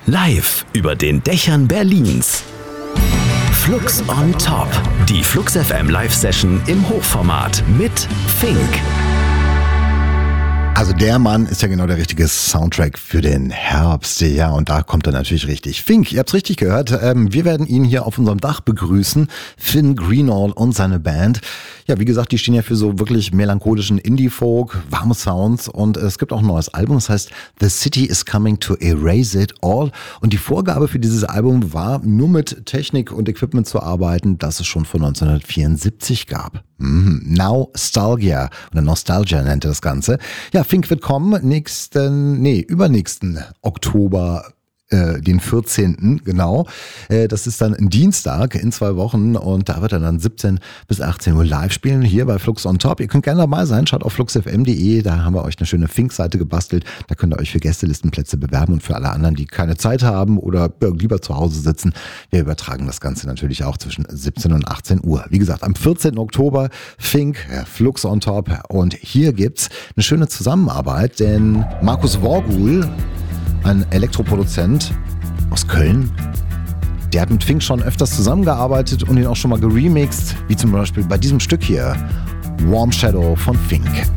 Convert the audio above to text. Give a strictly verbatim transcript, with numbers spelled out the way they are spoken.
Live über den Dächern Berlins. Flux on Top. Die Flux F M Live-Session im Hochformat mit Fink. Also der Mann ist ja genau der richtige Soundtrack für den Herbst. Ja, und da kommt er natürlich richtig. Fink, ihr habt's richtig gehört. Ähm, wir werden ihn hier auf unserem Dach begrüßen. Finn Greenall und seine Band. Ja, wie gesagt, die stehen ja für so wirklich melancholischen Indie-Folk, warme Sounds. Und es gibt auch ein neues Album, das heißt The City is Coming to Erase It All. Und die Vorgabe für dieses Album war, nur mit Technik und Equipment zu arbeiten, das es schon von neunzehnhundertvierundsiebzig gab. Mhm. Nostalgia oder Nostalgia nennt er das Ganze. Ja, Fink wird kommen nächsten, nee, übernächsten Oktober, äh, den vierzehnten genau. Äh, das ist dann ein Dienstag in zwei Wochen und da wird er dann siebzehn bis achtzehn Uhr live spielen, hier bei Flux on Top. Ihr könnt gerne dabei sein, schaut auf flux f m punkt d e, da haben wir euch eine schöne Fink-Seite gebastelt. Da könnt ihr euch für Gästelistenplätze bewerben und für alle anderen, die keine Zeit haben oder lieber zu Hause sitzen. Wir übertragen das Ganze natürlich auch zwischen siebzehn und achtzehn Uhr. Wie gesagt, am vierzehnten Oktober Fink, Flux on Top, und hier gibt's eine schöne Zusammenarbeit, denn Markus Worgul, ein Elektroproduzent aus Köln, der hat mit Fink schon öfters zusammengearbeitet und ihn auch schon mal geremixed, wie zum Beispiel bei diesem Stück hier, Warm Shadow von Fink.